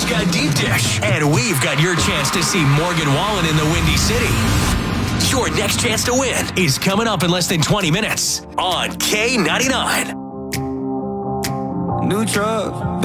We've got Deep Dish, and we've got your chance to see Morgan Wallen in the Windy City. Your next chance to win is coming up in less than 20 minutes on K99. New truck.